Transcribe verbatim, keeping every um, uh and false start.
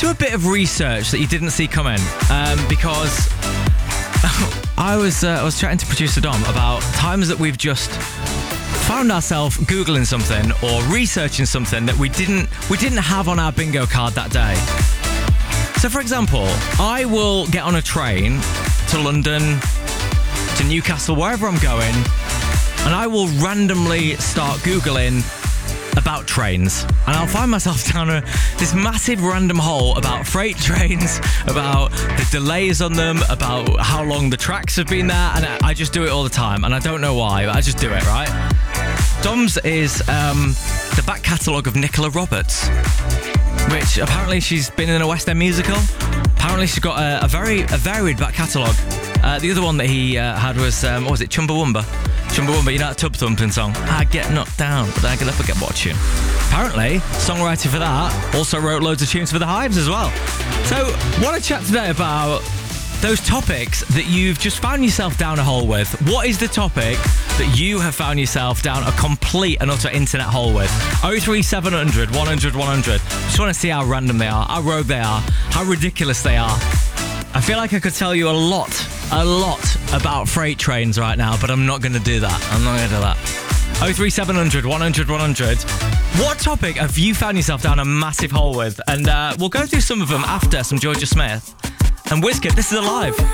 do a bit of research that you didn't see coming, um, because I was uh, I was chatting to producer Dom about times that we've just found ourselves Googling something or researching something that we didn't we didn't have on our bingo card that day. So, for example, I will get on a train to London, to Newcastle, wherever I'm going, and I will randomly start Googling about trains, and I'll find myself down a, this massive random hole about freight trains, about the delays on them, about how long the tracks have been there, and I just do it all the time, and I don't know why, but I just do it, right? Dom's is um, the back catalogue of Nicola Roberts, which apparently she's been in a West End musical. Apparently she's got a, a very a varied back catalogue. Uh, the other one that he uh, had was, um, what was it, Chumbawamba? Chumbawamba, you know that tub thumping song? I get knocked down, but I get up and get watching. Apparently, songwriter for that also wrote loads of tunes for the Hives as well. So, want to chat today about those topics that you've just found yourself down a hole with. What is the topic that you have found yourself down a complete and utter internet hole with? oh three seven hundred, one hundred, one hundred. Just want to see how random they are, how rogue they are, how ridiculous they are. I feel like I could tell you a lot, a lot about freight trains right now, but I'm not going to do that. I'm not going to do that. oh three seven hundred, one hundred, one hundred. What topic have you found yourself down a massive hole with? And uh, we'll go through some of them after some Georgia Smith and Wizkid. This is Alive.